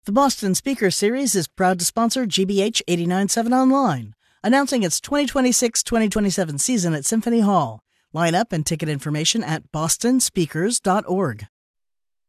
The Boston Speaker Series is proud to sponsor GBH 89.7 Online, announcing its 2026-2027 season at Symphony Hall. Line up and ticket information at bostonspeakers.org.